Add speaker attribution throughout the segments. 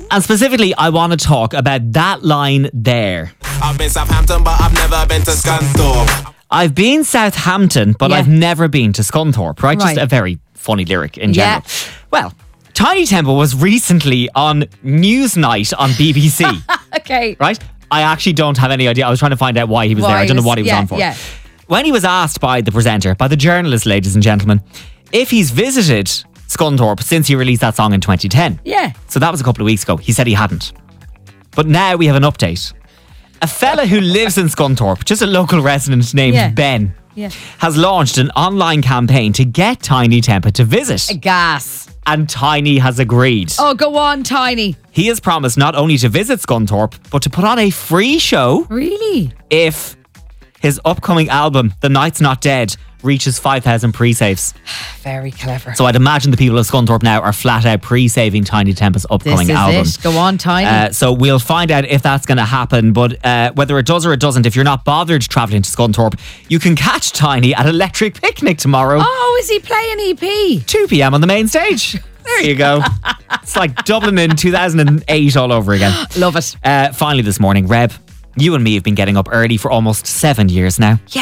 Speaker 1: And specifically, I want to talk about that line there.
Speaker 2: I've been Southampton, but I've never been to Scunthorpe.
Speaker 1: I've been Southampton, but I've never been to Scunthorpe, right? Just a very funny lyric in general. Well, Tiny Temple was recently on Newsnight on BBC.
Speaker 3: Okay.
Speaker 1: Right? I actually don't have any idea. I was trying to find out why he was there. I don't know what he was on for.
Speaker 3: Yeah.
Speaker 1: When he was asked by the presenter, by the journalist, ladies and gentlemen, if he's visited Scunthorpe since he released that song in 2010.
Speaker 3: Yeah.
Speaker 1: So that was a couple of weeks ago. He said he hadn't. But now we have an update. A fella who lives in Scunthorpe, just a local resident named Ben, has launched an online campaign to get Tiny Temple to visit.
Speaker 3: Gas.
Speaker 1: And Tiny has agreed.
Speaker 3: Oh, go on, Tiny.
Speaker 1: He has promised not only to visit Scunthorpe, but to put on a free show.
Speaker 3: Really?
Speaker 1: If his upcoming album, The Night's Not Dead, reaches 5,000 pre-saves.
Speaker 3: Very clever.
Speaker 1: So I'd imagine the people of Scunthorpe now are flat out pre-saving Tiny Temple's upcoming album.
Speaker 3: This is it. Go on, Tiny.
Speaker 1: So we'll find out if that's going to happen. But whether it does or it doesn't, if you're not bothered travelling to Scunthorpe, you can catch Tiny at Electric Picnic tomorrow.
Speaker 3: Oh, is he playing EP?
Speaker 1: 2 p.m. on the main stage. There you go. It's like Dublin in 2008 all over again.
Speaker 3: Love it.
Speaker 1: Finally this morning, Reb, you and me have been getting up early for almost 7 years now.
Speaker 3: Yeah,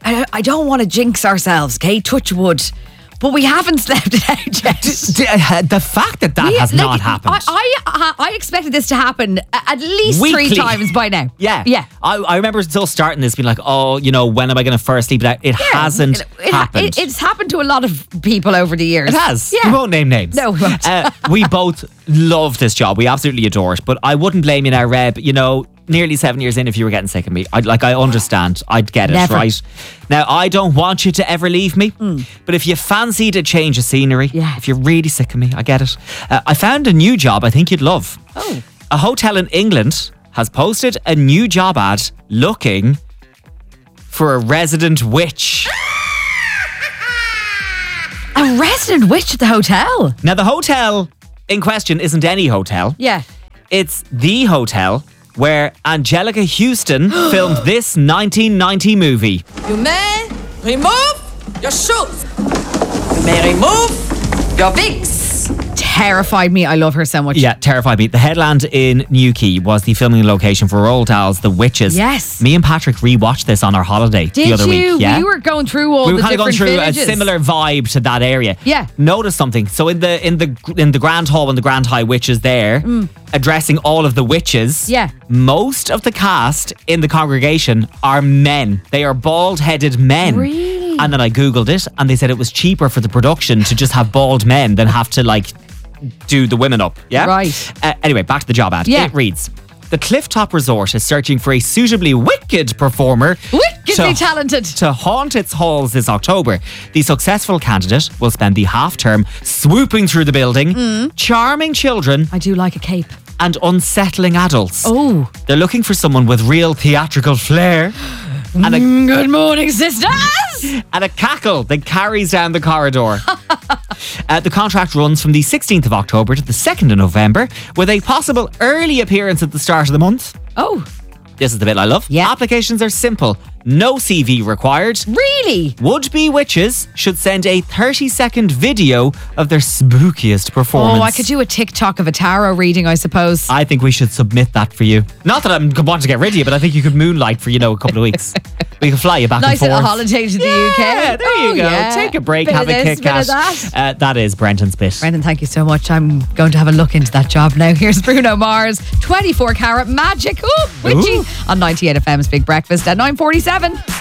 Speaker 3: I don't want to jinx ourselves, okay? Touch wood. But we haven't slept it out yet.
Speaker 1: The fact that has not happened.
Speaker 3: I expected this to happen at least
Speaker 1: Weekly.
Speaker 3: 3 times by now.
Speaker 1: Yeah. I remember still starting this being like, oh, when am I going to first sleep it out? It hasn't happened.
Speaker 3: It's happened to a lot of people over the years.
Speaker 1: It has.
Speaker 3: Yeah.
Speaker 1: We won't name names.
Speaker 3: No, we won't.
Speaker 1: We both love this job. We absolutely adore it. But I wouldn't blame you now, Reb. Nearly 7 years in, if you were getting sick of me, I understand. I'd get it,
Speaker 3: Never.
Speaker 1: right? Now, I don't want you to ever leave me, but if you fancied a change of scenery, if you're really sick of me, I get it. I found a new job I think you'd love.
Speaker 3: Oh.
Speaker 1: A hotel in England has posted a new job ad looking for a resident witch.
Speaker 3: A resident witch at the hotel?
Speaker 1: Now, the hotel in question isn't any hotel.
Speaker 3: Yeah.
Speaker 1: It's the hotel where Angelica Houston filmed this 1990 movie.
Speaker 4: You may remove your shoes. You may remove your wigs.
Speaker 3: Terrified me. I love her so much.
Speaker 1: Yeah, terrified me. The headland in Newquay was the filming location for Roald Dahl's The Witches.
Speaker 3: Yes.
Speaker 1: Me and Patrick rewatched this on our holiday the other week. Yeah.
Speaker 3: We were going through all the different villages.
Speaker 1: We were kind of going through a similar vibe to that area.
Speaker 3: Yeah.
Speaker 1: Notice something. So in the Grand Hall, when the Grand High Witch is there, addressing all of the witches, most of the cast in the congregation are men. They are bald-headed men.
Speaker 3: Really?
Speaker 1: And then I Googled it, and they said it was cheaper for the production to just have bald men than have to, do the women up. Yeah?
Speaker 3: Right.
Speaker 1: Anyway, back to the job ad.
Speaker 3: Yeah.
Speaker 1: It reads, the Clifftop Resort is searching for a suitably wicked performer
Speaker 3: Wickedly talented
Speaker 1: to haunt its halls this October. The successful candidate will spend the half-term swooping through the building, charming children.
Speaker 3: I do like a cape.
Speaker 1: And unsettling adults.
Speaker 3: Oh.
Speaker 1: They're looking for someone with real theatrical flair. And
Speaker 3: good morning, sisters!
Speaker 1: And a cackle that carries down the corridor. The contract runs from the 16th of October to the 2nd of November, with a possible early appearance at the start of the month.
Speaker 3: Oh.
Speaker 1: This is the bit I love.
Speaker 3: Yeah.
Speaker 1: Applications are simple. No CV required.
Speaker 3: Really?
Speaker 1: Would-be witches should send a 30-second video of their spookiest performance.
Speaker 3: Oh, I could do a TikTok of a tarot reading, I suppose.
Speaker 1: I think we should submit that for you. Not that I'm wanting to get rid of you, but I think you could moonlight for, a couple of weeks. We can fly you back
Speaker 3: nice
Speaker 1: and forth.
Speaker 3: Nice little holiday to the UK.
Speaker 1: Yeah, there you go.
Speaker 3: Yeah.
Speaker 1: Take a break,
Speaker 3: Bit
Speaker 1: have a
Speaker 3: this,
Speaker 1: Kit Kat. That is Brendan's bit.
Speaker 3: Brendan, thank you so much. I'm going to have a look into that job now. Here's Bruno Mars, 24 Karat Magic. Ooh, witchy. On 98 FM's Big Breakfast at 9:47.